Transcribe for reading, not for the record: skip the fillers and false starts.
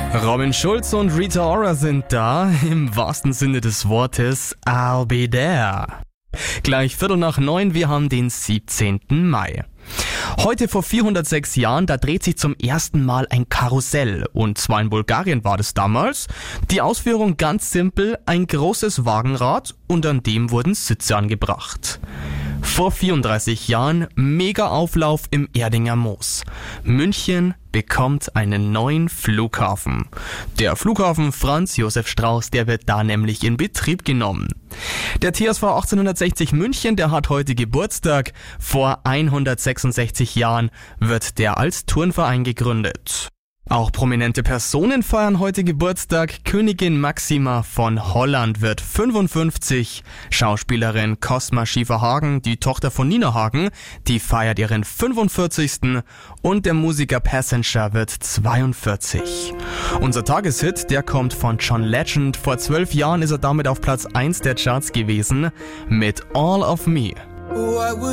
Robin Schulz und Rita Ora sind da, im wahrsten Sinne des Wortes, I'll be there. Gleich 8:45, wir haben den 17. Mai. Heute vor 406 Jahren, da dreht sich zum ersten Mal ein Karussell. Und zwar in Bulgarien war das damals. Die Ausführung ganz simpel, ein großes Wagenrad und an dem wurden Sitze angebracht. Vor 34 Jahren, mega Auflauf im Erdinger Moos. München bekommt einen neuen Flughafen. Der Flughafen Franz Josef Strauß, der wird da nämlich in Betrieb genommen. Der TSV 1860 München, der hat heute Geburtstag. Vor 166 Jahren wird der als Turnverein gegründet. Auch prominente Personen feiern heute Geburtstag. Königin Maxima von Holland wird 55. Schauspielerin Cosma Schiefer-Hagen, die Tochter von Nina Hagen, die feiert ihren 45. Und der Musiker Passenger wird 42. Unser Tageshit, der kommt von John Legend. Vor 12 Jahren ist er damit auf Platz 1 der Charts gewesen mit All of Me.